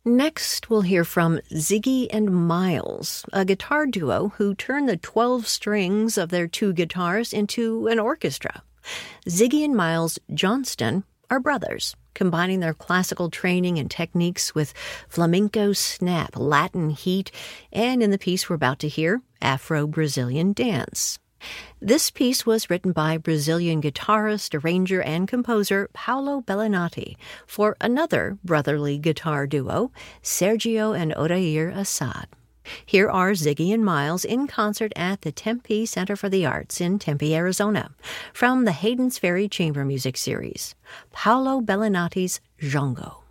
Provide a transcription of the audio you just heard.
Next, we'll hear from Ziggy and Miles, a guitar duo who turned the 12 strings of their two guitars into an orchestra. Ziggy and Miles Johnston are brothers, combining their classical training and techniques with flamenco snap, Latin heat, and in the piece we're about to hear, Afro-Brazilian dance. This piece was written by Brazilian guitarist, arranger, and composer Paulo Bellinati for another brotherly guitar duo, Sergio and Odair Assad. Here are Ziggy and Miles in concert at the Tempe Center for the Arts in Tempe, Arizona, from the Hayden's Ferry Chamber Music Series, Paulo Bellinati's Jongo.